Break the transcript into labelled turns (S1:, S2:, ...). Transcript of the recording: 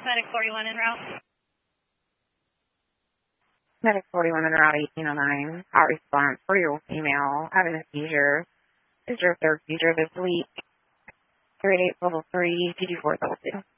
S1: Medic 41 en route.
S2: Medic 41 en route 1809. Hot response for your female having a seizure. Is your third seizure this week. 38 level 3, TG4 level 2.